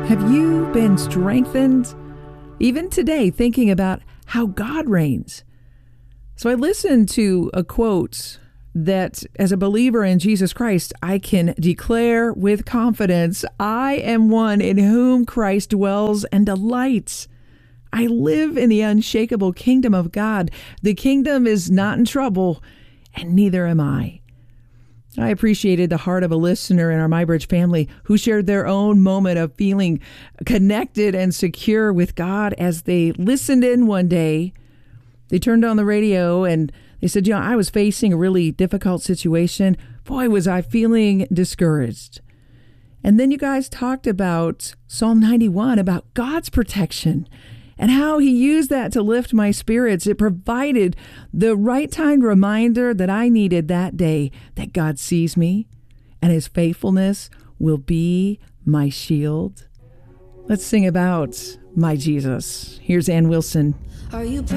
Have you been strengthened even today thinking about how God reigns? So I listened to a quote that as a believer in Jesus Christ, I can declare with confidence, I am one in whom Christ dwells and delights. I live in the unshakable kingdom of God. The kingdom is not in trouble, and neither am I. I appreciated the heart of a listener in our MyBridge family who shared their own moment of feeling connected and secure with God as they listened in one day. They turned on the radio and they said, I was facing a really difficult situation. Boy, was I feeling discouraged. And then you guys talked about Psalm 91, about God's protection and how he used that to lift my spirits. It provided the right time reminder that I needed that day that God sees me and his faithfulness will be my shield. Let's sing about my Jesus. Here's Ann Wilson. Are you